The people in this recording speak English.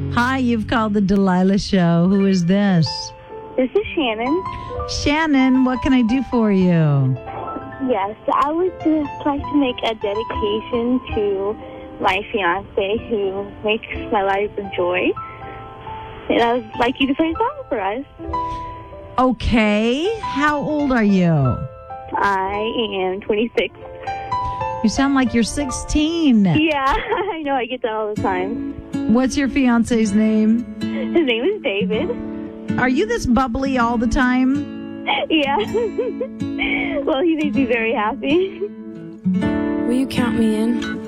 Hi, you've called the Delilah Show. Who is this? This is Shannon. Shannon, what can I do for you? Yes, I would just like to make a dedication to my fiance who makes my life a joy. And I would like you to play a song for us. Okay. How old are you? I am 26. You sound like you're 16. Yeah, I know. I get that all the time. What's your fiance's name? His name is David. Are you this bubbly all the time? Yeah. Well, he makes me very happy. Will you count me in?